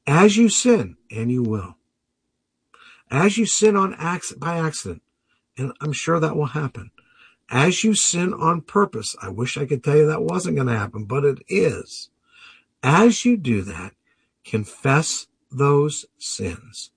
As you sin, and you will. As you sin by accident, and I'm sure that will happen. As you sin on purpose, I wish I could tell you that wasn't going to happen, but it is. As you do that, confess those sins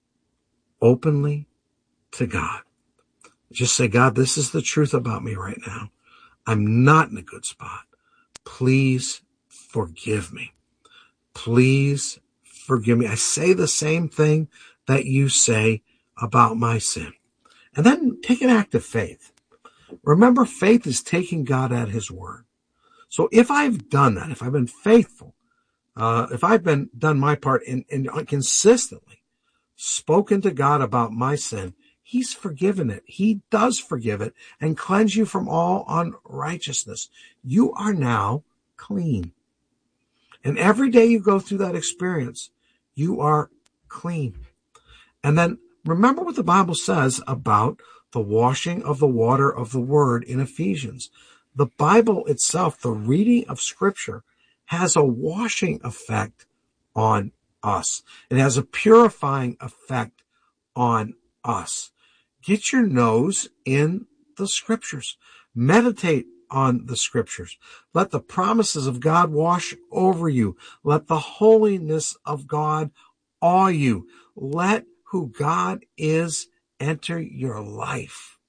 openly to God. Just say, God, this is the truth about me right now. I'm not in a good spot. Please forgive me. Please forgive me. I say the same thing that you say about my sin. And then take an act of faith. Remember, faith is taking God at his word. So if I've done that, if I've been faithful, if I've done my part and consistently spoken to God about my sin, he's forgiven it. He does forgive it and cleanse you from all unrighteousness. You are now clean. And every day you go through that experience, you are clean. And then remember what the Bible says about the washing of the water of the word in Ephesians. The Bible itself, the reading of Scripture, has a washing effect on us. It has a purifying effect on us. Get your nose in the Scriptures. Meditate on the Scriptures. Let the promises of God wash over you. Let the holiness of God awe you. Let who God is enter your life.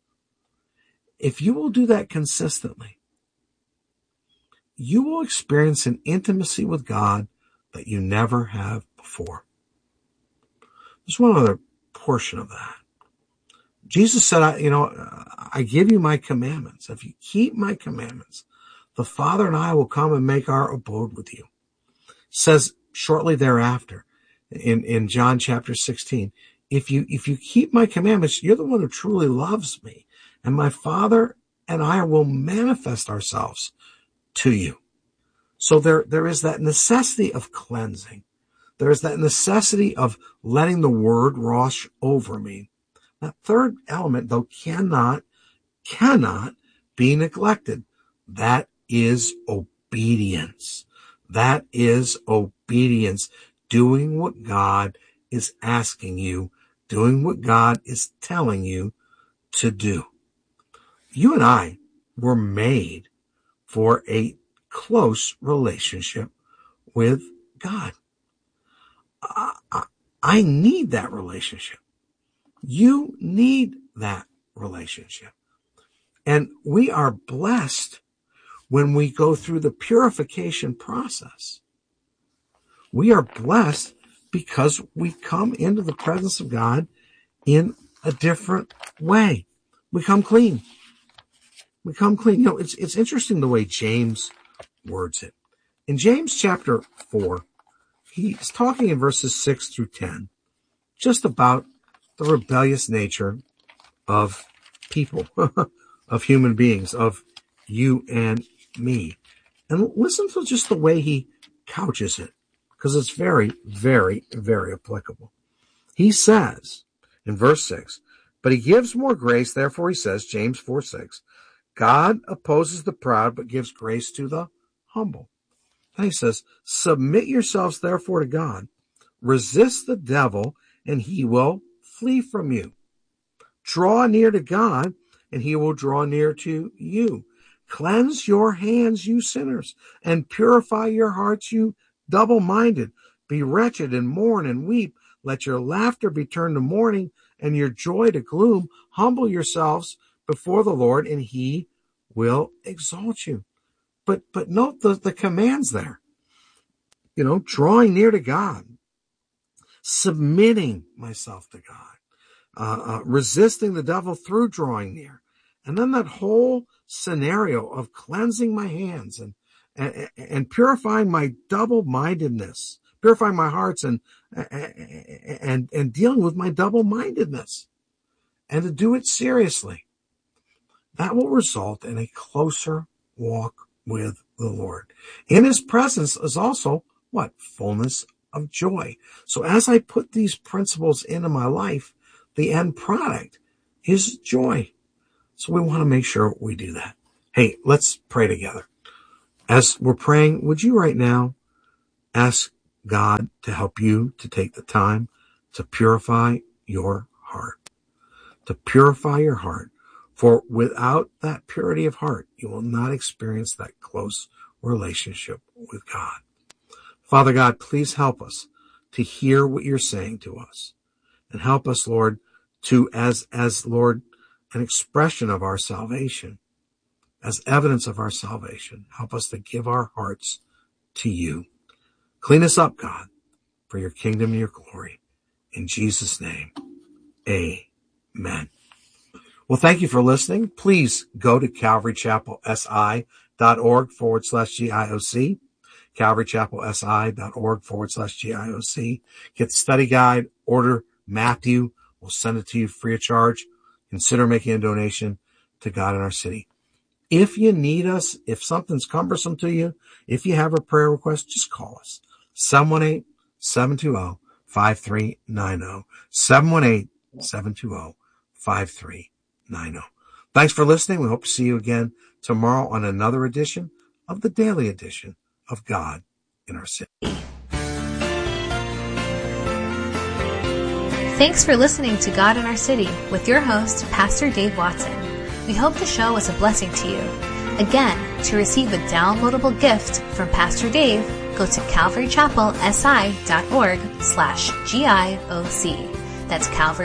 If you will do that consistently, you will experience an intimacy with God that you never have before. There's one other portion of that. Jesus said, I give you my commandments. If you keep my commandments, the Father and I will come and make our abode with you. It says shortly thereafter in John chapter 16, if you keep my commandments, you're the one who truly loves me, and my Father and I will manifest ourselves to you. So there is that necessity of cleansing. There is that necessity of letting the word wash over me. That third element, though, cannot be neglected. That is obedience. That is obedience. Doing what God is asking you, doing what God is telling you to do. You and I were made for a close relationship with God. I need that relationship. You need that relationship. And we are blessed when we go through the purification process. We are blessed because we come into the presence of God in a different way. We come clean. We come clean. It's interesting the way James words it. In James chapter 4, he's talking in verses 6 through 10 just about the rebellious nature of people, of human beings, of you and me. And listen to just the way he couches it, because it's very, very, very applicable. He says in verse 6, but he gives more grace, therefore he says, James 4:6, God opposes the proud, but gives grace to the humble. And he says, submit yourselves therefore to God, resist the devil, and he will flee from you. Draw near to God, and he will draw near to you. Cleanse your hands, you sinners, and purify your hearts, you double-minded. Be wretched and mourn and weep. Let your laughter be turned to mourning and your joy to gloom. Humble yourselves before the Lord, and he will exalt you. But note the commands there. Drawing near to God, submitting myself to God, resisting the devil through drawing near. And then that whole scenario of cleansing my hands and purifying my double-mindedness, purifying my hearts and dealing with my double-mindedness, and to do it seriously. That will result in a closer walk with the Lord. In his presence is also what? Fullness of joy. So as I put these principles into my life, the end product is joy. So we want to make sure we do that. Hey, let's pray together. As we're praying, would you right now ask God to help you to take the time to purify your heart. To purify your heart. For without that purity of heart, you will not experience that close relationship with God. Father God, please help us to hear what you're saying to us. And help us, Lord, to, as Lord, an expression of our salvation, as evidence of our salvation, help us to give our hearts to you. Clean us up, God, for your kingdom and your glory. In Jesus' name, amen. Well, thank you for listening. Please go to calvarychapelsi.org/GIOC, calvarychapelsi.org/GIOC. Get the study guide, order Matthew. We'll send it to you free of charge. Consider making a donation to God in our city. If you need us, if something's cumbersome to you, if you have a prayer request, just call us. 718-720-5390. 718-720-5390. Thanks for listening. We hope to see you again tomorrow on another edition of the Daily Edition of God in Our City. Thanks for listening to God in Our City with your host, Pastor Dave Watson. We hope the show was a blessing to you. Again, to receive a downloadable gift from Pastor Dave, go to calvarychapelsi.org/GIOC. That's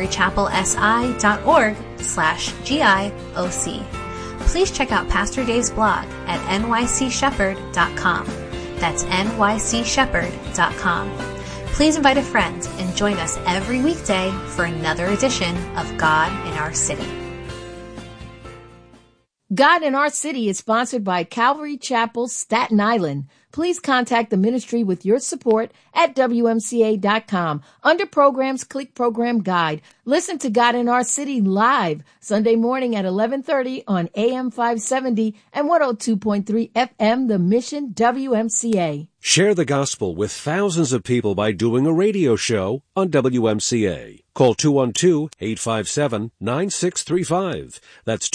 calvarychapelsi.org/GIOC. Please check out Pastor Dave's blog at nycshepherd.com. That's nycshepherd.com. Please invite a friend and join us every weekday for another edition of God in Our City. God in Our City is sponsored by Calvary Chapel, Staten Island. Please contact the ministry with your support at WMCA.com. Under programs, click Program Guide. Listen to God in Our City live Sunday morning at 11:30 on AM 570 and 102.3 FM, The Mission WMCA. Share the gospel with thousands of people by doing a radio show on WMCA. Call 212-857-9635. That's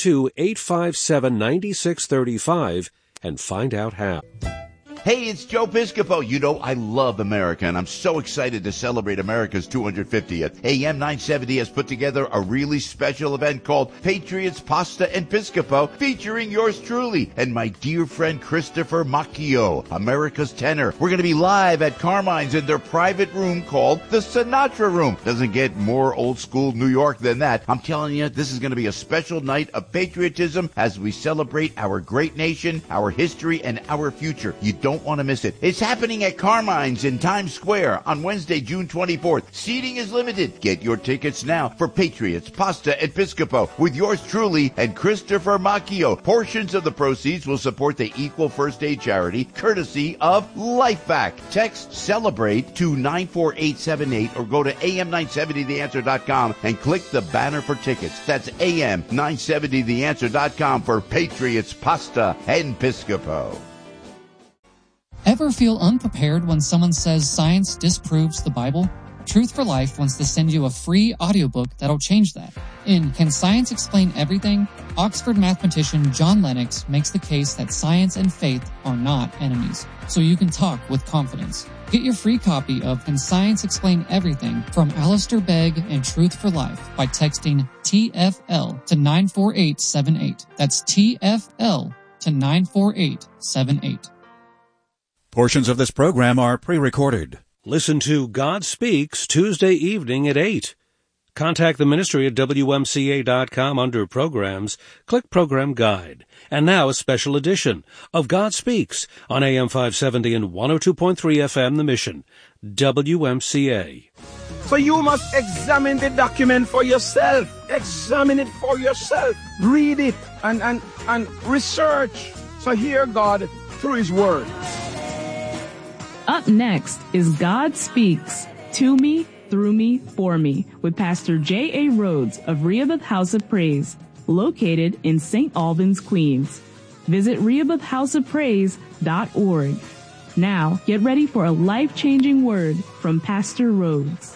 212-857-9635 and find out how. Hey, it's Joe Piscopo. You know, I love America, and I'm so excited to celebrate America's 250th. AM 970 has put together a really special event called Patriots, Pasta, and Piscopo, featuring yours truly and my dear friend Christopher Macchio, America's tenor. We're going to be live at Carmine's in their private room called the Sinatra Room. Doesn't get more old school New York than that. I'm telling you, this is going to be a special night of patriotism as we celebrate our great nation, our history, and our future. You don't want to miss it. It's happening at Carmine's in Times Square on Wednesday, June 24th. Seating is limited. Get your tickets now for Patriots, Pasta, and Piscopo with yours truly and Christopher Macchio. Portions of the proceeds will support the Equal First Aid charity, courtesy of LifeVac. Text CELEBRATE to 94878 or go to am970theanswer.com and click the banner for tickets. That's am970theanswer.com for Patriots, Pasta, and Piscopo. Ever feel unprepared when someone says science disproves the Bible? Truth for Life wants to send you a free audiobook that'll change that. In Can Science Explain Everything?, Oxford mathematician John Lennox makes the case that science and faith are not enemies, so you can talk with confidence. Get your free copy of Can Science Explain Everything from Alistair Begg and Truth for Life by texting TFL to 94878. That's TFL to 94878. Portions of this program are pre-recorded. Listen to God Speaks Tuesday evening at 8. Contact the ministry at WMCA.com under Programs. Click Program Guide. And now a special edition of God Speaks on AM 570 and 102.3 FM The Mission, WMCA. So you must examine the document for yourself. Examine it for yourself. Read it and research. So hear God through His Word. Up next is God Speaks, To Me, Through Me, For Me, with Pastor J.A. Rhodes of Rehoboth House of Praise, located in St. Albans, Queens. Visit RehobothHouseOfPraise.org. Now, get ready for a life-changing word from Pastor Rhodes.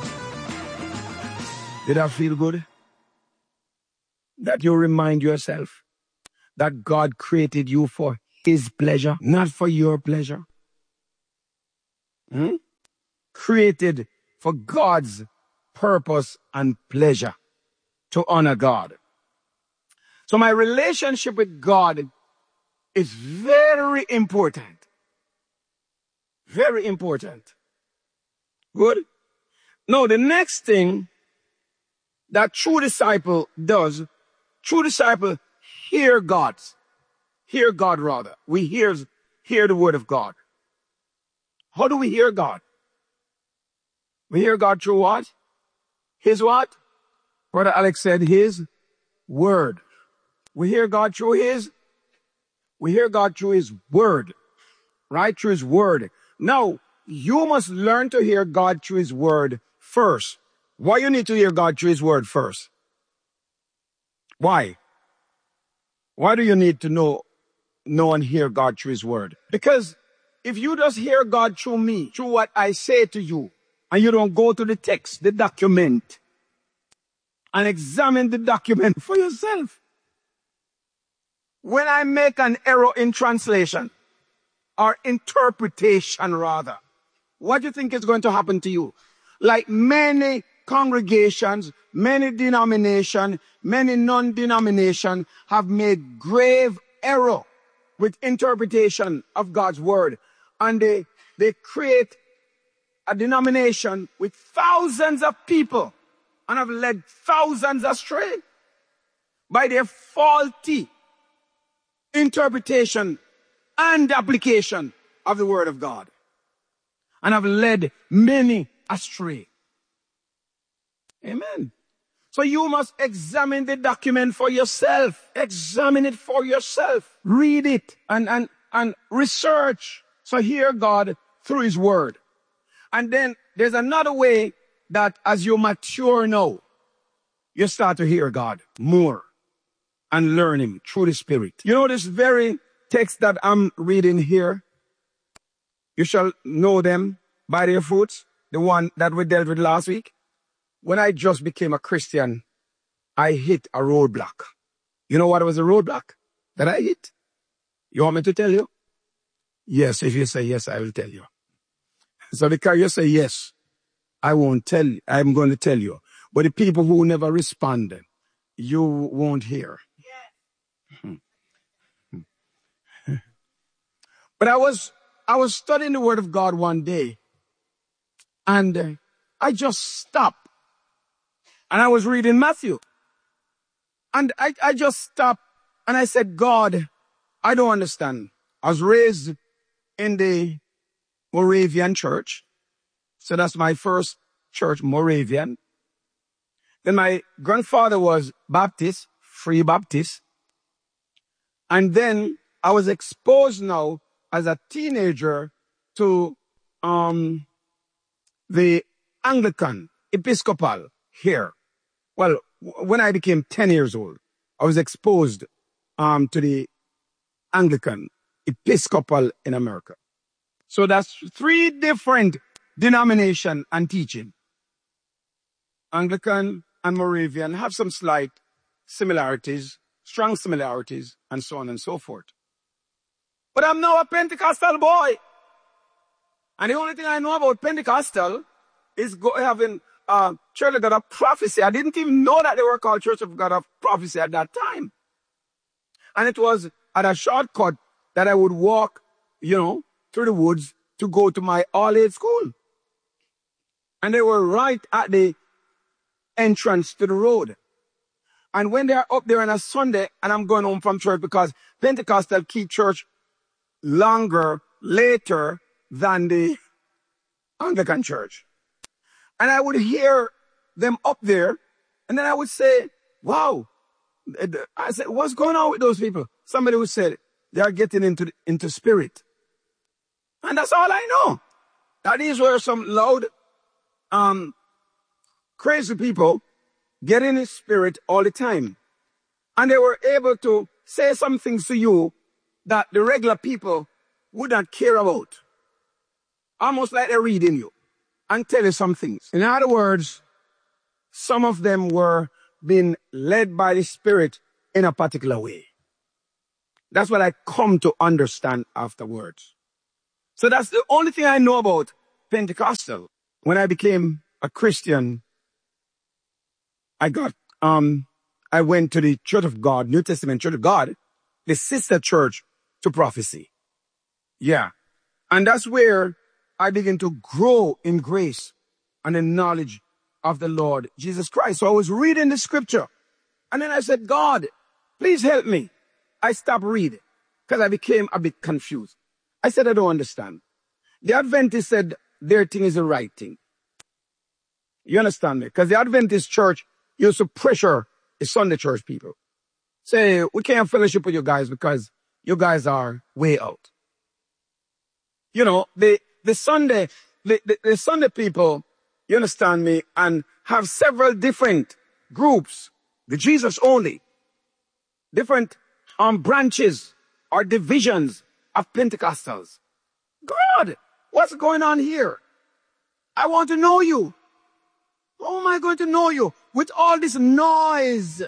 Did that feel good? That you remind yourself that God created you for His pleasure, not for your pleasure. created for God's purpose and pleasure, to honor God. So my relationship with God is very important. Very important. Good? Now, the next thing that true disciple does, true disciple hear God. Hear God rather. We hear the word of God. How do we hear God? We hear God through what? His what? Brother Alex said his word. We hear God through his word. Right? Through his word. Now, you must learn to hear God through his word first. Why you need to hear God through his word first? Why? Why do you need to know and hear God through his word? Because if you just hear God through me, through what I say to you, and you don't go to the text, the document, and examine the document for yourself. When I make an error in translation, or interpretation rather, what do you think is going to happen to you? Like many congregations, many denominations, many non-denominations have made grave error with interpretation of God's word. And they create a denomination with thousands of people and have led thousands astray by their faulty interpretation and application of the word of God, and have led many astray. Amen. So you must examine the document for yourself. Examine it for yourself. Read it and research. So hear God through his word. And then there's another way that as you mature now, you start to hear God more and learn him through the Spirit. You know this very text that I'm reading here? You shall know them by their fruits, the one that we dealt with last week. When I just became a Christian, I hit a roadblock. You know what was a roadblock that I hit? You want me to tell you? Yes, if you say yes, I will tell you. So because you say yes, I won't tell you. I'm going to tell you. But the people who never respond, you won't hear. But I was studying the word of God one day, and I just stopped. And I was reading Matthew. And I just stopped and I said, God, I don't understand. I was raised in the Moravian church. So that's my first church, Moravian. Then my grandfather was Baptist, Free Baptist. And then I was exposed now as a teenager to the Anglican, Episcopal here. Well, when I became 10 years old, I was exposed to the Anglican, Episcopal in America. So that's 3 different denomination and teaching. Anglican and Moravian have some slight similarities, strong similarities, and so on and so forth. But I'm now a Pentecostal boy. And the only thing I know about Pentecostal is having Church of God of Prophecy. I didn't even know that they were called Church of God of Prophecy at that time. And it was at a shortcut that I would walk, through the woods to go to my all-age school. And they were right at the entrance to the road. And when they're up there on a Sunday, and I'm going home from church because Pentecostal keep church later than the Anglican church. And I would hear them up there, and then I would say, wow. I said, what's going on with those people? Somebody would say, they are getting into spirit. And that's all I know. That these were some loud, crazy people getting in spirit all the time. And they were able to say some things to you that the regular people would not care about. Almost like they're reading you and tell you some things. In other words, some of them were being led by the Spirit in a particular way. That's what I come to understand afterwards. So that's the only thing I know about Pentecostal. When I became a Christian, I went to the Church of God, New Testament Church of God, the sister church to Prophecy. Yeah. And that's where I began to grow in grace and in knowledge of the Lord Jesus Christ. So I was reading the scripture. And then I said, God, please help me. I stopped reading because I became a bit confused. I said, I don't understand. The Adventists said their thing is the right thing. You understand me? Because the Adventist church used to pressure the Sunday church people. Say, we can't fellowship with you guys because you guys are way out. You know, the Sunday people, you understand me, and have several different groups, the Jesus only, different branches or divisions of Pentecostals. God, what's going on here? I want to know you. How am I going to know you with all this noise?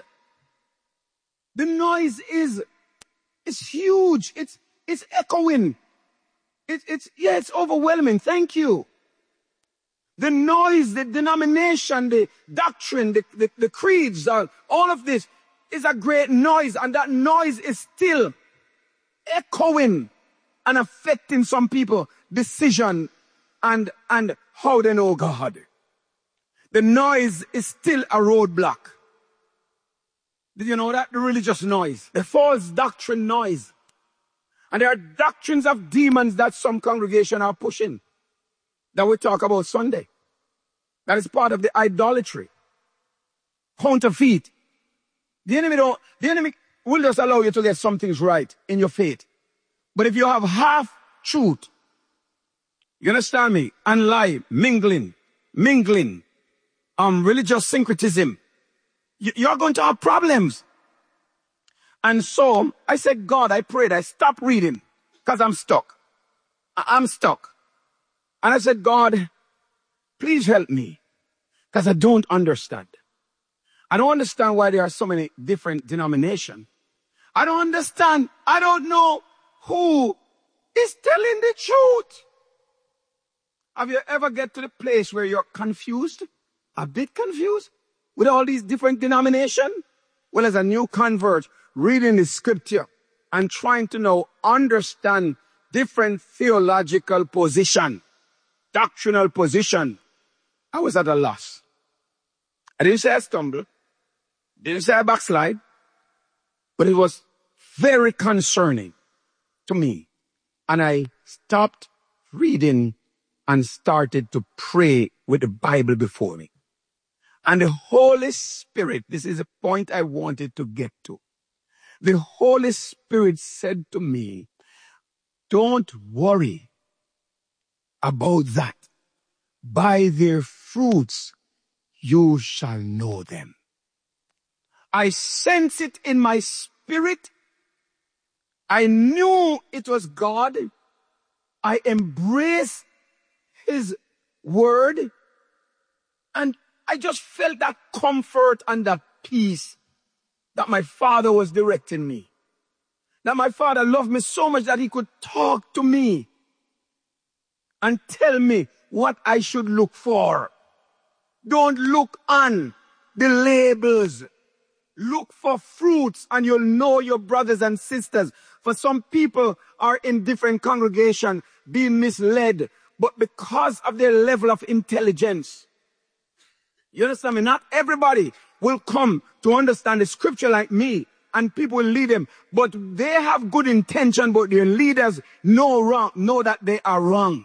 The noise is huge. It's echoing. It's overwhelming. Thank you. The noise, the denomination, the doctrine, the creeds, all of this is a great noise, and that noise is still echoing and affecting some people' decision and how they know God. The noise is still a roadblock. Did you know that? The religious noise, the false doctrine noise. And there are doctrines of demons that some congregation are pushing that we talk about Sunday. That is part of the idolatry. Counterfeit. The enemy will just allow you to get some things right in your faith. But if you have half truth, you understand me, and lie, mingling, religious syncretism, you're going to have problems. And so I said, God, I prayed, I stopped reading because I'm stuck. I'm stuck. And I said, God, please help me because I don't understand. I don't understand why there are so many different denominations. I don't understand. I don't know who is telling the truth. Have you ever get to the place where you're confused? A bit confused with all these different denominations? Well, as a new convert, reading the scripture and trying to understand different theological position, doctrinal position, I was at a loss. I didn't say I stumbled, didn't say I backslide, but it was very concerning to me. And I stopped reading and started to pray with the Bible before me. And the Holy Spirit, this is a point I wanted to get to. The Holy Spirit said to me, don't worry about that. By their fruits you shall know them. I sense it in my spirit. I knew it was God. I embraced His word. And I just felt that comfort and that peace that my Father was directing me. That my Father loved me so much that He could talk to me and tell me what I should look for. Don't look on the labels. Look for fruits and you'll know your brothers and sisters. For some people are in different congregations being misled, but because of their level of intelligence. You understand me? Not everybody will come to understand the scripture like me, and people will lead them. But they have good intention, but their leaders know that they are wrong.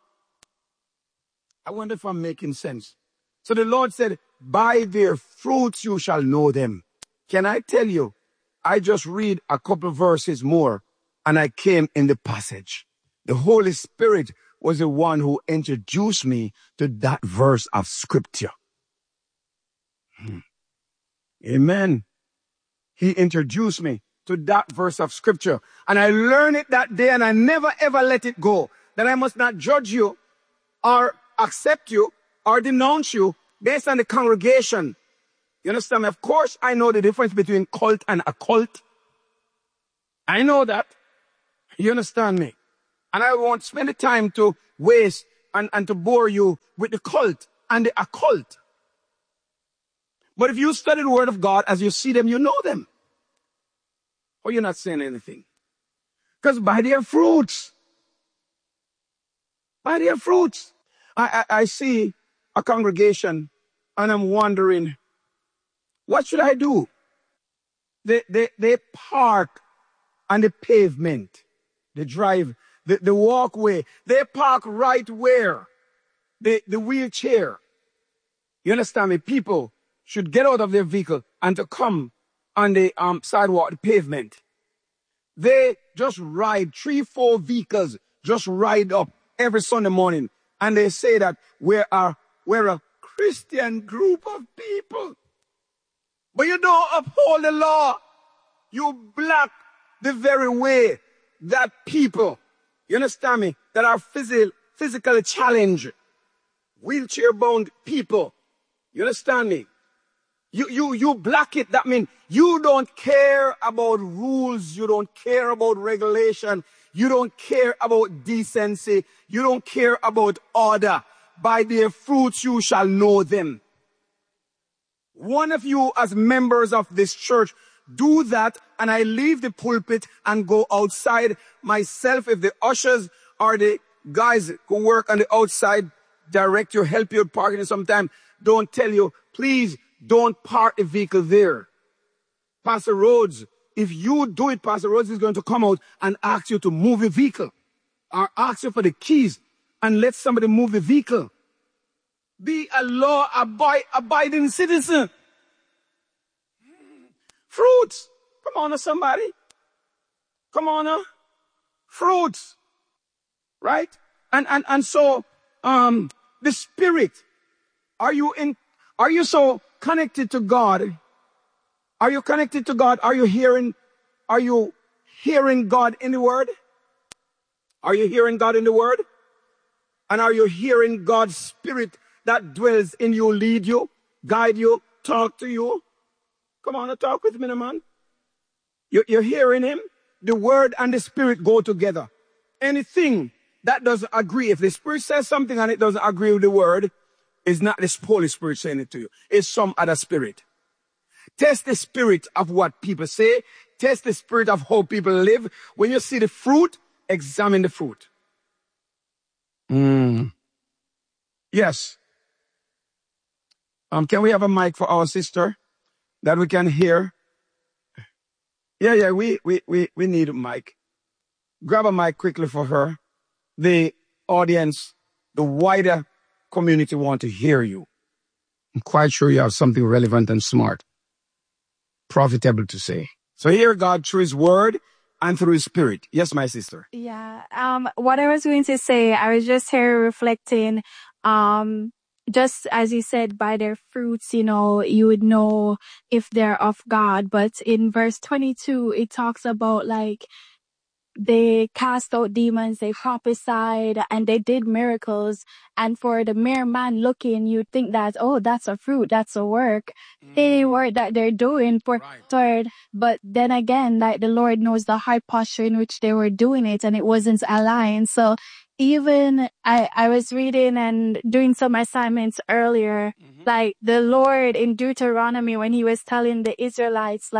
I wonder if I'm making sense. So the Lord said, by their fruits you shall know them. Can I tell you, I just read a couple verses more, and I came in the passage. The Holy Spirit was the one who introduced me to that verse of scripture. Amen. He introduced me to that verse of scripture. And I learned it that day and I never ever let it go. That I must not judge you or accept you or denounce you based on the congregation. You understand me? Of course, I know the difference between cult and occult. I know that. You understand me? And I won't spend the time to waste and to bore you with the cult and the occult. But if you study the word of God, as you see them, you know them. Or you're not saying anything. Because by their fruits. By their fruits. I see a congregation and I'm wondering, what should I do? They park on the pavement. They drive, the walkway. They park right where? The wheelchair. You understand me? People should get out of their vehicle and to come on the sidewalk, the pavement. They just ride 3-4 vehicles, just ride up every Sunday morning. And they say that we're a Christian group of people. But you don't uphold the law. You block the very way that people, you understand me, that are physically challenged, wheelchair-bound people, you understand me? You block it. That means you don't care about rules. You don't care about regulation. You don't care about decency. You don't care about order. By their fruits you shall know them. One of you as members of this church do that, and I leave the pulpit and go outside myself. If the ushers or the guys who work on the outside direct you, help you parking sometime, don't tell you, please don't park a vehicle there. Pastor Rhodes, if you do it, Pastor Rhodes is going to come out and ask you to move a vehicle or ask you for the keys and let somebody move the vehicle. Be a law-abiding citizen. Fruits. Come on, somebody. Come on, fruits. Right? And so, the Spirit. Are you so connected to God? Are you connected to God? Are you hearing God in the Word? Are you hearing God in the Word? And are you hearing God's Spirit that dwells in you lead you, guide you, talk to you? Come on, talk with me, man. You're hearing Him? The Word and the Spirit go together. Anything that doesn't agree, if the Spirit says something and it doesn't agree with the Word, it's not the Holy Spirit saying it to you. It's some other spirit. Test the spirit of what people say. Test the spirit of how people live. When you see the fruit, examine the fruit. Yes. Can we have a mic for our sister that we can hear? Yeah, we need a mic. Grab a mic quickly for her. The audience, the wider community want to hear you. I'm quite sure you have something relevant and smart, profitable to say. So hear God through His Word and through His Spirit. Yes, my sister. Yeah. What I was going to say, I was just here reflecting, just as you said, by their fruits, you would know if they're of God. But in verse 22, it talks about they cast out demons, they prophesied, and they did miracles. And for the mere man looking, you'd think that, oh, that's a fruit, that's a work. Any work that they're doing for Lord. But then again, the Lord knows the heart posture in which they were doing it, and it wasn't aligned. So even I was reading and doing some assignments earlier, the Lord in Deuteronomy, when He was telling the Israelites,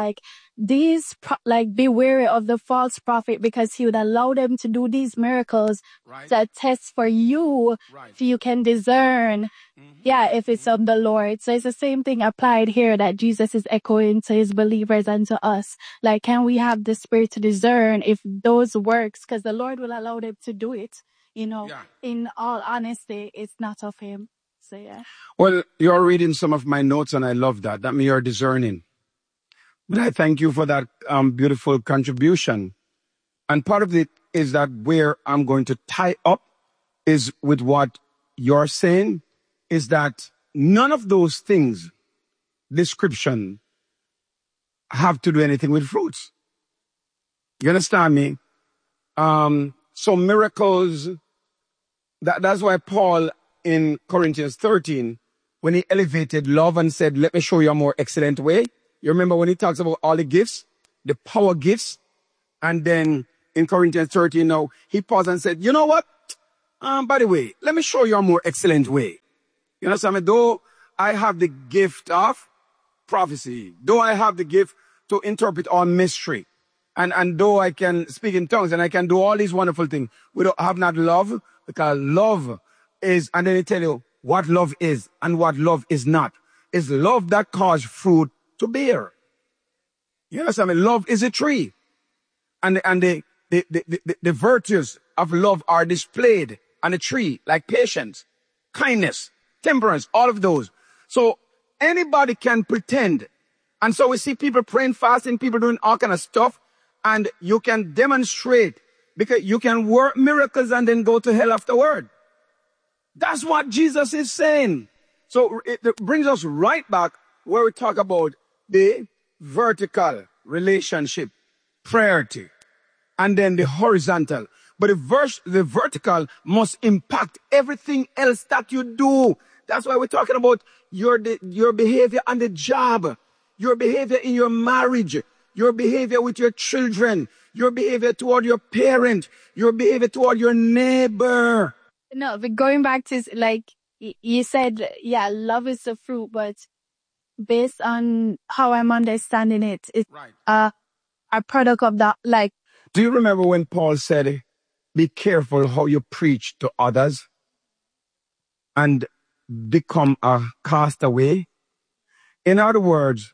be wary of the false prophet, because he would allow them to do these miracles to test for you if you can discern, if it's of the Lord. So it's the same thing applied here that Jesus is echoing to His believers and to us. Can we have the Spirit to discern if those works, because the Lord will allow them to do it, in all honesty, it's not of Him. So yeah. Well, you're reading some of my notes and I love that. That means you're discerning. But I thank you for that beautiful contribution. And part of it is that where I'm going to tie up is with what you're saying, is that none of those things, description, have to do anything with fruits. You understand me? So miracles, that's why Paul in Corinthians 13, when he elevated love and said, let me show you a more excellent way. You remember when he talks about all the gifts, the power gifts, and then in Corinthians 13 now, he paused and said, you know what? By the way, let me show you a more excellent way. You understand me? Though I have the gift of prophecy, though I have the gift to interpret all mystery, and though I can speak in tongues and I can do all these wonderful things, we don't have not love, because love is, and then they tell you what love is and what love is not. It's love that causes fruit to bear. You understand me? Love is a tree. And the virtues of love are displayed on a tree, like patience, kindness, temperance, all of those. So anybody can pretend. And so we see people praying, fasting, people doing all kind of stuff, and you can demonstrate, because you can work miracles and then go to hell afterward. That's what Jesus is saying. So it brings us right back where we talk about the vertical relationship, priority, and then the horizontal. But the vertical must impact everything else that you do. That's why we're talking about your behavior on the job, your behavior in your marriage, your behavior with your children, your behavior toward your parent, your behavior toward your neighbor. No, but going back to, like, you said, yeah, love is the fruit, but based on how I'm understanding it, it's right. A product of that, like. Do you remember when Paul said, be careful how you preach to others and become a castaway? In other words,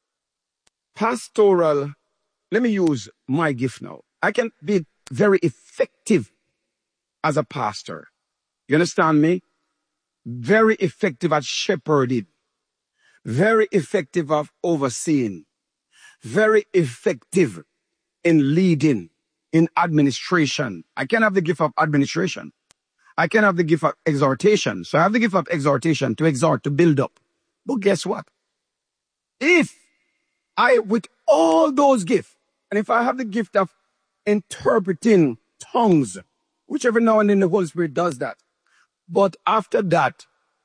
pastoral, let me use my gift now. I can be very effective as a pastor. You understand me? Very effective at shepherding. Very effective of overseeing. Very effective in leading, in administration. I can have the gift of administration. I can have the gift of exhortation. So I have the gift of exhortation, to exhort, to build up. But guess what? If I, with all those gifts, and if I have the gift of interpreting tongues, which every now and then the Holy Spirit does that, but after that,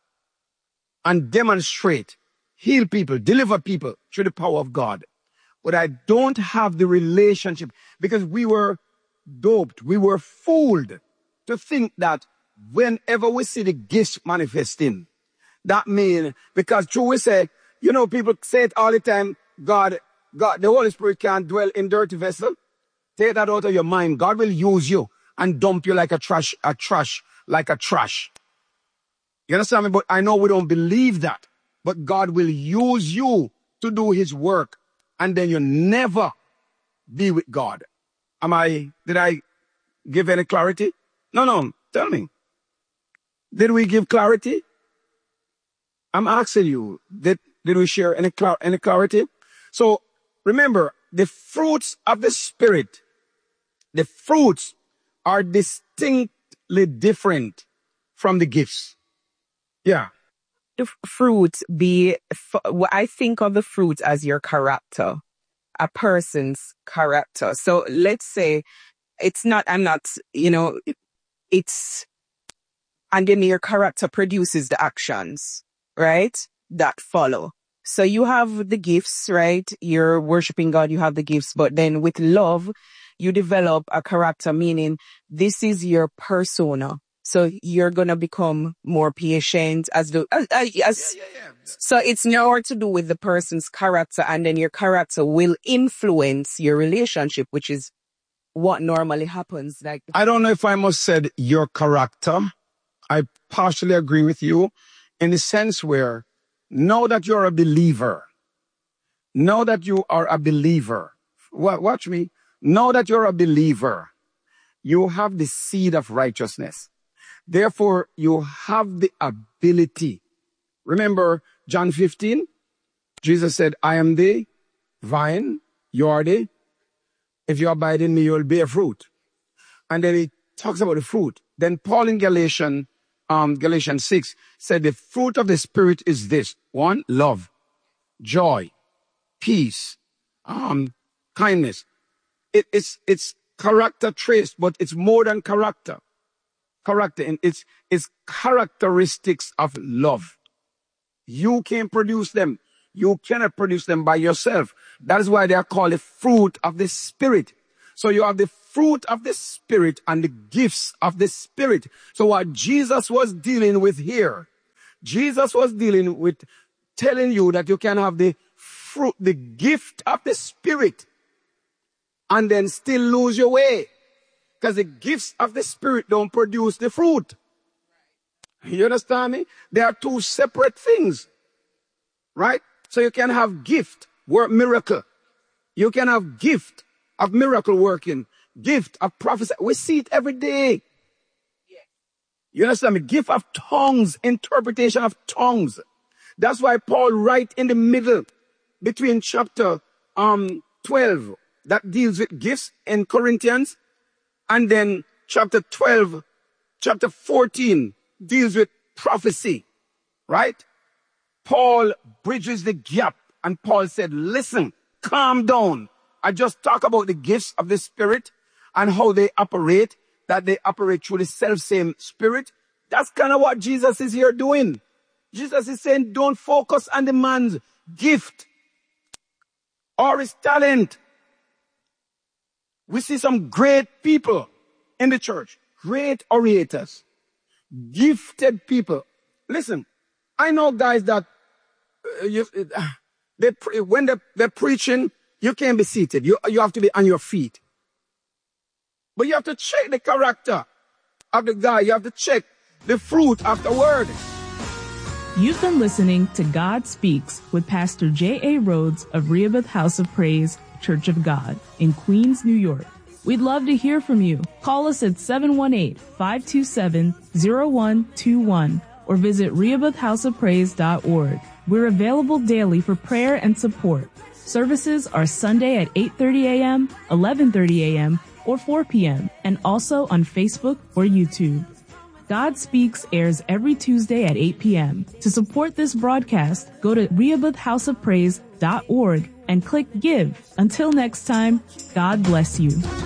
and demonstrate, heal people, deliver people through the power of God, but I don't have the relationship, because we were doped, we were fooled to think that whenever we see the gifts manifesting, that means, because true we say, you know, people say it all the time, God, the Holy Spirit can't dwell in dirty vessel. Take that out of your mind. God will use you and dump you like a trash. You understand me? But I know we don't believe that. But God will use you to do his work. And then you never be with God. Did I give any clarity? No, tell me. Did we give clarity? I'm asking you, did we share any clarity? So remember, the fruits of the Spirit, the fruits are distinctly different from the gifts. Yeah. The fruit I think of the fruit as your character, a person's character. So let's say and then your character produces the actions, right? That follow. So you have the gifts, right? You're worshiping God, you have the gifts, but then with love, you develop a character, meaning this is your persona. So you're going to become more patient So it's more to do with the person's character, and then your character will influence your relationship, which is what normally happens. Like, I don't know if I must said your character. I partially agree with you in the sense where now that you're a believer, watch me. Now that you're a believer, you have the seed of righteousness. Therefore, you have the ability. Remember John 15? Jesus said, I am the vine, you are the. If you abide in me, you will bear fruit. And then he talks about the fruit. Then Paul in Galatians 6 said the fruit of the Spirit is this. 1, love, joy, peace, kindness. It's character traits, but it's more than character. And it's characteristics of love. You can't produce them. You cannot produce them by yourself. That is why they are called the fruit of the Spirit. So you have the fruit of the Spirit and the gifts of the Spirit. So what Jesus was dealing with here, Jesus was dealing with telling you that you can have the fruit, the gift of the Spirit, and then still lose your way. Because the gifts of the Spirit don't produce the fruit. You understand me? They are two separate things. Right? So you can have gift, work miracle. You can have gift of miracle working, gift of prophecy. We see it every day. You understand me? Gift of tongues, interpretation of tongues. That's why Paul right in the middle between chapter 12 that deals with gifts in Corinthians, and then chapter 12, chapter 14 deals with prophecy, right? Paul bridges the gap, and Paul said, listen, calm down. I just talk about the gifts of the Spirit and how they operate, that they operate through the self-same Spirit. That's kind of what Jesus is here doing. Jesus is saying, don't focus on the man's gift or his talent. We see some great people in the church, great orators, gifted people. Listen, I know guys that when they're preaching, you can't be seated. You have to be on your feet. But you have to check the character of the guy. You have to check the fruit afterward. You've been listening to God Speaks with Pastor J.A. Rhodes of Rehoboth House of Praise, Church of God in Queens, New York. We'd love to hear from you. Call us at 718-527-0121 or visit RehobothHouseOfPraise.org. We're available daily for prayer and support. Services are Sunday at 8:30 a.m., 11:30 a.m., or 4 p.m., and also on Facebook or YouTube. God Speaks airs every Tuesday at 8 p.m. To support this broadcast, go to RehobothHouseOfPraise.org and click Give. Until next time, God bless you.